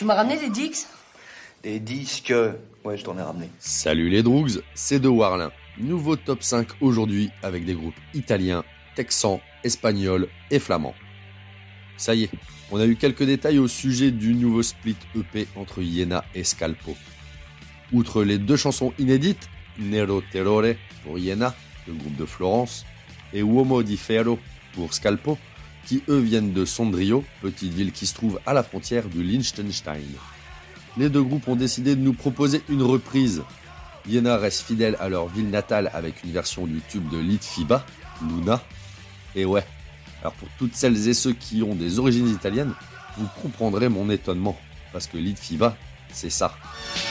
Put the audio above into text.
Tu m'as ramené des Dix? Des disques... Ouais, je t'en ai ramené. Salut les Droogs, c'est De Warlin. Nouveau top 5 aujourd'hui avec des groupes italiens, texans, espagnols et flamands. Ça y est, on a eu quelques détails au sujet du nouveau split EP entre Iéna et Scalpo. Outre les 2 chansons inédites, Nero Terrore pour Iéna, le groupe de Florence, et Uomo di Ferro pour Scalpo, qui eux viennent de Sondrio, petite ville qui se trouve à la frontière du Liechtenstein. Les 2 groupes ont décidé de nous proposer une reprise. Iéna reste fidèle à leur ville natale avec une version du tube de Litfiba, Luna. Et ouais, alors pour toutes celles et ceux qui ont des origines italiennes, vous comprendrez mon étonnement, parce que Litfiba, c'est ça.